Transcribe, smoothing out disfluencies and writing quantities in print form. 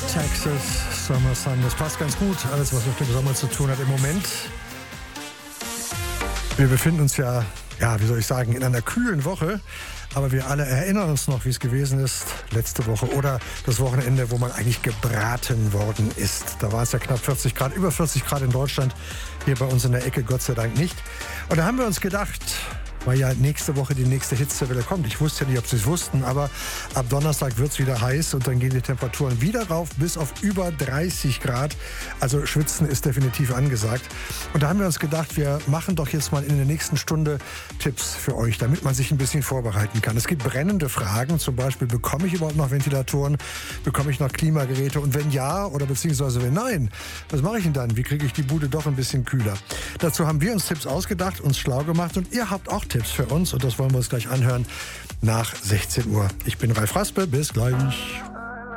Texas Summer Sun. Das passt ganz gut, alles was mit dem Sommer zu tun hat im Moment. Wir befinden uns ja, wie soll ich sagen, in einer kühlen Woche. Aber wir alle erinnern uns noch, wie es gewesen ist letzte Woche oder das Wochenende, wo man eigentlich gebraten worden ist. Da war es ja knapp 40 Grad, über 40 Grad in Deutschland. Hier bei uns in der Ecke Gott sei Dank nicht. Und da haben wir uns gedacht, weil ja nächste Woche die nächste Hitzewelle kommt. Ich wusste ja nicht, ob Sie es wussten, aber ab Donnerstag wird es wieder heiß und dann gehen die Temperaturen wieder rauf bis auf über 30 Grad. Also Schwitzen ist definitiv angesagt. Und da haben wir uns gedacht, wir machen doch jetzt mal in der nächsten Stunde Tipps für euch, damit man sich ein bisschen vorbereiten kann. Es gibt brennende Fragen, zum Beispiel, bekomme ich überhaupt noch Ventilatoren? Bekomme ich noch Klimageräte? Und wenn ja oder beziehungsweise wenn nein, was mache ich denn dann? Wie kriege ich die Bude doch ein bisschen kühler? Dazu haben wir uns Tipps ausgedacht, uns schlau gemacht und ihr habt auch Tipps für uns und das wollen wir uns gleich anhören nach 16 Uhr. Ich bin Ralf Raspe, bis gleich.